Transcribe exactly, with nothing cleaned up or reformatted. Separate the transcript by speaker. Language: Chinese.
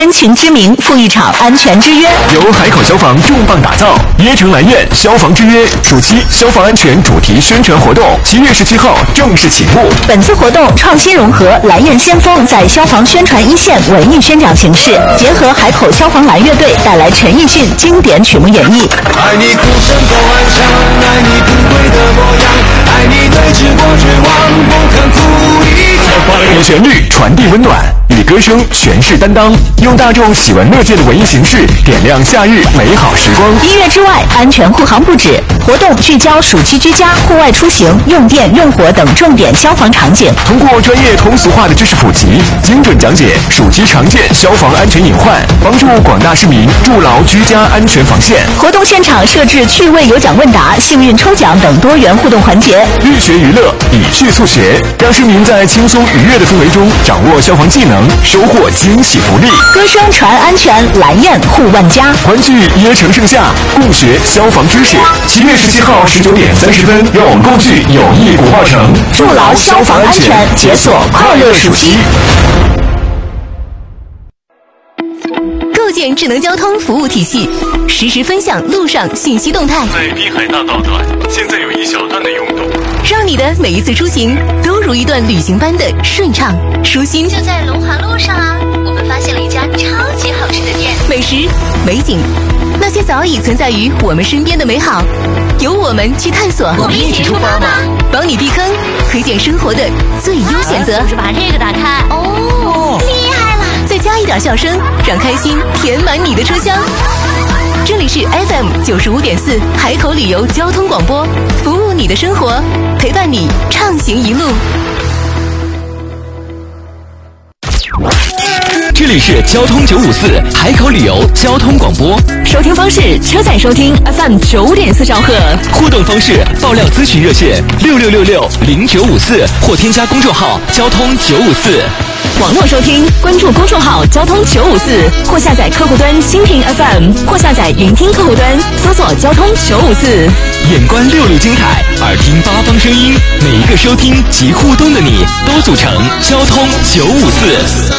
Speaker 1: 人群之名赴一场安全之约，
Speaker 2: 由海口消防重磅打造椰城蓝苑消防之约暑期消防安全主题宣传活动，七月十七号正式启幕。
Speaker 1: 本次活动创新融合蓝苑先锋在消防宣传一线文艺宣讲形式，结合海口消防蓝乐队带来陈奕迅经典曲目演绎。
Speaker 3: 爱你孤身走暗巷，爱你不跪的模样，爱你对峙过绝望，不肯哭一场。
Speaker 2: 以旋律传递温暖，以歌声诠释担当，用大众喜闻乐见的文艺形式点亮夏日美好时光。
Speaker 1: 音乐之外，安全护航不止，活动聚焦暑期居家、户外出行、用电用火等重点消防场景，
Speaker 2: 通过专业通俗化的知识普及，精准讲解暑期常见消防安全隐患，帮助广大市民筑牢居家安全防线。
Speaker 1: 活动现场设置趣味有奖问答、幸运抽奖等多元互动环节，
Speaker 2: 寓学娱乐，以趣速学，让市民在轻松愉悦的氛围中掌握消防技能，收获惊喜福利。
Speaker 1: 歌声传安全，蓝焰护万家，
Speaker 2: 欢聚椰城盛夏，共学消防知识。七月十七号十九点三十分，让我们共聚友谊古堡城，
Speaker 1: 筑牢消防安全，解锁快乐暑期。
Speaker 4: 构建智能交通服务体系，实时分享路上信息动态。
Speaker 5: 在滨海大道段，现在有一小段的拥堵，
Speaker 4: 让你的每一次出行都如一段旅行般的顺畅舒心。
Speaker 6: 就在龙华路上啊，我们发现了一家超级好吃的店，
Speaker 4: 美食、美景，那些早已存在于我们身边的美好，由我们去探索。
Speaker 6: 我们一起出发吧，
Speaker 4: 帮你避坑，推荐生活的最优选择。
Speaker 6: 就是把这个打开，哦，厉害了！
Speaker 4: 再加一点笑声，让开心填满你的车厢。这里是 F M 九十五点四海口旅游交通广播，服务你的生活，陪伴你畅行一路。
Speaker 7: 这里是交通九五四海口旅游交通广播，
Speaker 1: 收听方式：车载收听 F M 九五点四兆赫，
Speaker 7: 互动方式：爆料咨询热线六六六六零九五四或添加公众号交通九五四。
Speaker 1: 网络收听，关注公众号交通九五四，或下载客户端蜻蜓 F M， 或下载云听客户端，搜索交通九五四。
Speaker 7: 眼观六路精彩，耳听八方声音，每一个收听及互动的你，都组成交通九五四。